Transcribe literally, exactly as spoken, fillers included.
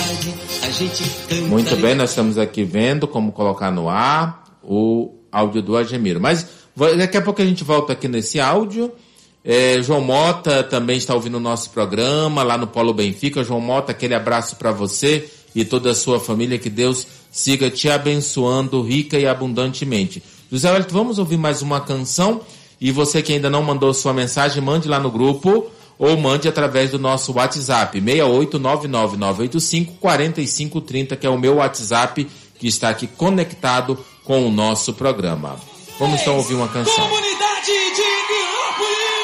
Muito bem, nós estamos aqui vendo como colocar no ar o áudio do Agemiro. Mas daqui a pouco a gente volta aqui nesse áudio. É, João Mota também está ouvindo o nosso programa lá no Polo Benfica. João Mota, aquele abraço para você e toda a sua família. Que Deus siga te abençoando rica e abundantemente. José Wellington, vamos ouvir mais uma canção. E você que ainda não mandou sua mensagem, mande lá no grupo ou mande através do nosso WhatsApp, seis oito nove nove nove oito cinco quatro cinco três zero, que é o meu WhatsApp que está aqui conectado com o nosso programa. Vamos então ouvir uma canção. Comunidade de Nilópolis!